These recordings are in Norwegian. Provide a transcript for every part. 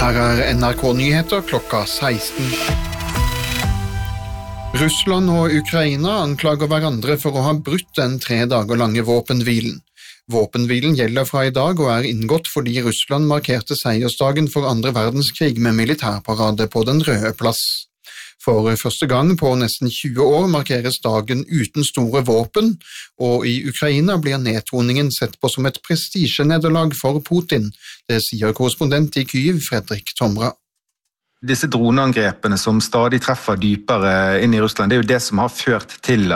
Her NRK-nyheter klokka 16. Russland og Ukraina anklager hverandre for å ha brutt den 3 dager lange våpenhvilen. Våpenhvilen gjelder fra i dag og inngått fordi Russland markerte seiersdagen for 2. verdenskrig med militærparade på Den røde plass. For første gang på nesten 20 år markeres dagen uten store våpen, og i Ukraina blir nedtoningen sett på som et prestisjenederlag for Putin. Det sier korrespondent i Kyiv, Fredrik Tomra. Disse droneangrepene som stadig treffer dypere inn i Russland, det jo det som har ført til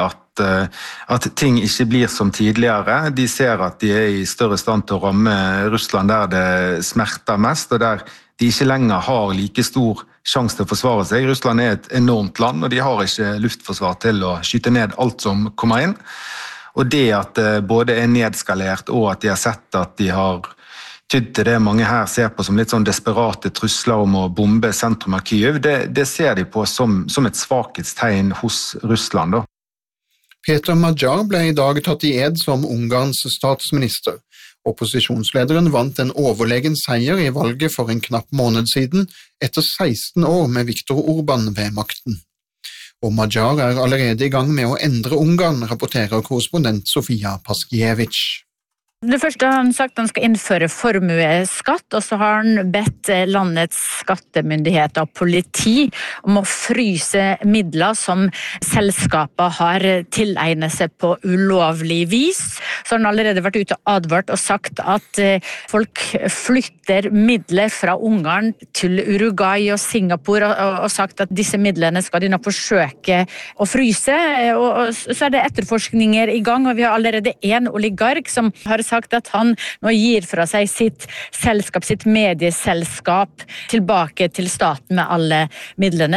at ting ikke blir som tidligere. De ser at de i større stand til å ramme Russland der det smerter mest, og der de ikke lenger har like stor sjanse til å forsvare seg. Russland et enormt land, og de har ikke luftforsvar til å skyte ned alt som kommer inn. Og det at det både nedskalert, og at de har sett at de har tydd til det mange her ser på som litt sånn desperate trusler om å bombe sentrum av Kyiv, det ser de på som et svakhetstegn hos Russland da. Peter Magyar ble i dag tatt i ed som Ungarns statsminister. Opposisjonslederen vant en overlegen seier i valget for en knapp måned siden, etter 16 år med Viktor Orbán ved makten. Og Magyar allerede i gang med å endre Ungarn, rapporterer korrespondent Sofia Paskiewicz. Det første har han sagt at han skal innføre formueskatt, og så har han bedt landets skattemyndigheter og politi om å fryse midler som selskapet har tilegnet seg på ulovlig vis. Så har han allerede vært ute og advart og sagt at folk flytter midler fra Ungarn til Uruguay og Singapore, og sagt at disse midlene skal de nå forsøke å fryse. Og så det etterforskninger i gang, og vi har allerede en oligark som har sagt at han nå gir fra seg sitt selskap, sitt medieselskap, tilbake til staten med alle midlene.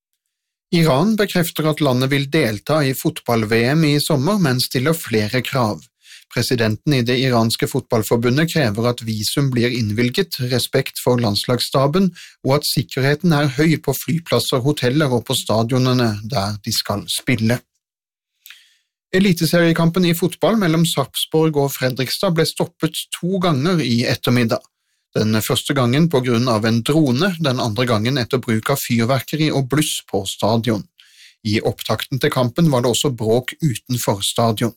Iran bekrefter at landet vil delta i fotball-VM i sommer, men stiller flere krav. Presidenten i det iranske fotballforbundet krever at visum blir innvilget, respekt for landslagsstaben, og at sikkerheten høy på flyplasser, hoteller og på stadionene der de skal spille. Eliteseriekampen i fotball mellom Sarpsborg og Fredrikstad ble stoppet 2 ganger i ettermiddag. Den første gangen på grunn av en drone, den andre gangen etter bruk av fyrverkeri og bluss på stadion. I opptakten til kampen var det også bråk utenfor stadion.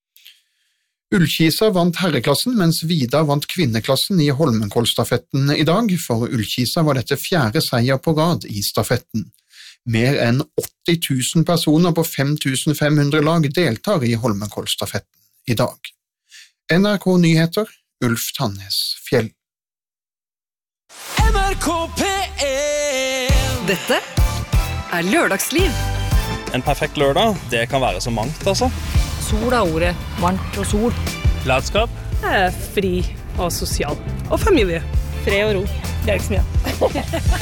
Ullkisa vant herreklassen, mens Vidar vant kvinneklassen i Holmenkollstafetten i dag. For Ullkisa var dette 4. seier på rad i stafetten. Mer enn 80 000 personer på 5500 lag deltar i Holmenkollstafetten i dag. NRK Nyheter, Ulf Tannes Fjell. NRK P1. Dette Lørdagsliv. En perfekt lørdag, det kan være så mangt altså. Sol ordet, varmt og sol. Latskap. Fri og sosial. Og familie. Fred og ro. Det ikke så mye.